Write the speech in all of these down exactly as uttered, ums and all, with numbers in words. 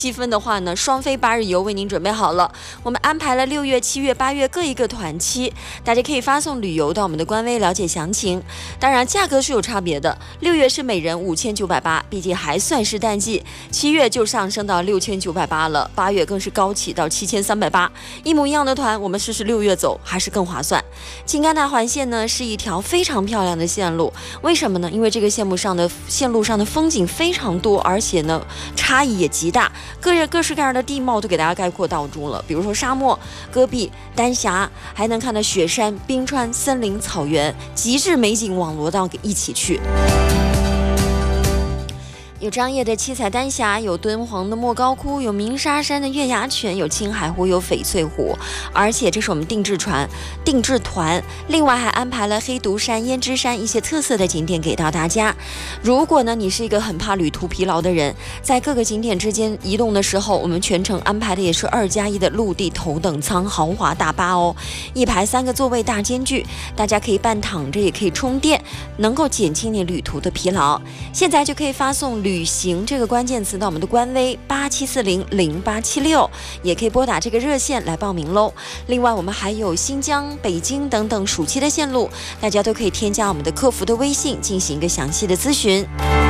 积分的话呢，双飞八日游为您准备好了。我们安排了六月、七月、八月各一个团期，大家可以发送旅游到我们的官微了解详情。当然，价格是有差别的。六月是每人五千九百八，毕竟还算是淡季；七月就上升到六千九百八了，八月更是高起到七千三百八。一模一样的团，我们试试六月走还是更划算。青甘大环线呢是一条非常漂亮的线路，为什么呢？因为这个线路上的线路上的风景非常多，而且呢差异也极大。各各式各样的地貌都给大家概括到中了，比如说沙漠、戈壁、丹霞，还能看到雪山、冰川、森林、草原，极致美景网罗到一起去。有张掖的七彩丹霞，有敦煌的莫高窟，有鸣沙山的月牙泉，有青海湖，有翡翠湖，而且这是我们定制船定制团，另外还安排了黑独山、胭脂山一些特色的景点给到大家。如果呢你是一个很怕旅途疲劳的人，在各个景点之间移动的时候，我们全程安排的也是二加一的陆地头等舱豪华大巴哦，一排三个座位大间距，大家可以半躺着也可以充电，能够减轻你旅途的疲劳。现在就可以发送旅旅行这个关键词到我们的官微八七四零零八七六，也可以拨打这个热线来报名喽。另外，我们还有新疆、北京等等暑期的线路，大家都可以添加我们的客服的微信进行一个详细的咨询。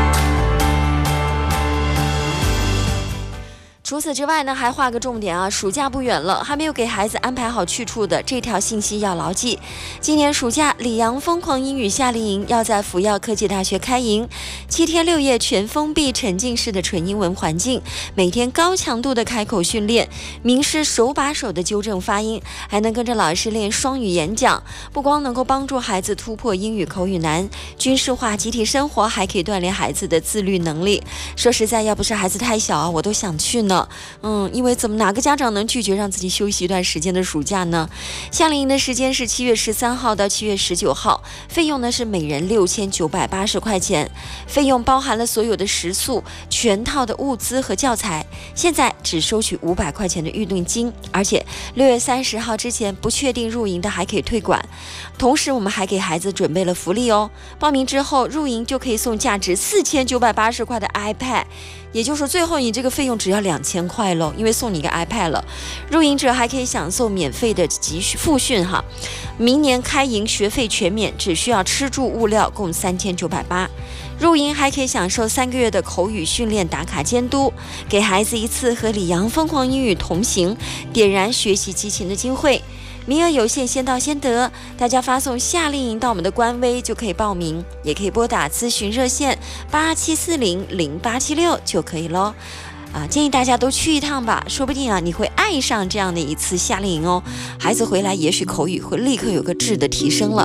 除此之外呢，还画个重点啊，暑假不远了，还没有给孩子安排好去处的这条信息要牢记。今年暑假，里昂疯狂英语夏令营要在辅药科技大学开营，七天六夜全封闭沉浸式的纯英文环境，每天高强度的开口训练，名师手把手的纠正发音，还能跟着老师练双语演讲，不光能够帮助孩子突破英语口语难，军事化集体生活还可以锻炼孩子的自律能力。说实在，要不是孩子太小啊，我都想去呢。嗯，因为怎么哪个家长能拒绝让自己休息一段时间的暑假呢？夏令营的时间是七月十三号到七月十九号，费用呢是每人六千九百八十块钱，费用包含了所有的食宿、全套的物资和教材。现在只收取五百块钱的预定金，而且六月三十号之前不确定入营的还可以退款。同时，我们还给孩子准备了福利哦，报名之后入营就可以送价值四千九百八十块的 iPad。也就是说，最后你这个费用只要两千块喽，因为送你一个 iPad 了。入营者还可以享受免费的集复训哈。明年开营学费全免，只需要吃住物料共三千九百八。入营还可以享受三个月的口语训练打卡监督，给孩子一次和里昂疯狂英语同行，点燃学习激情的机会。名额有限，先到先得，大家发送夏令营到我们的官微就可以报名，也可以拨打咨询热线八七四零零八七六就可以咯。啊，建议大家都去一趟吧，说不定啊你会爱上这样的一次夏令营哦，孩子回来也许口语会立刻有个质的提升了。